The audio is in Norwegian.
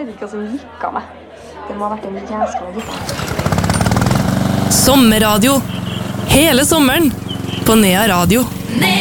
vet ikke hva som gikk av meg. Det må ha vært en jæskla gitar. Sommerradio. Hele sommeren på Nea Radio.